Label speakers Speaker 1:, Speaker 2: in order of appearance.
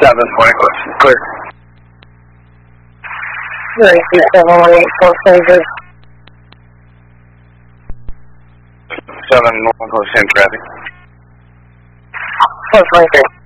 Speaker 1: 720, clear.
Speaker 2: 718,
Speaker 1: 7 normal, same traffic.
Speaker 2: 423.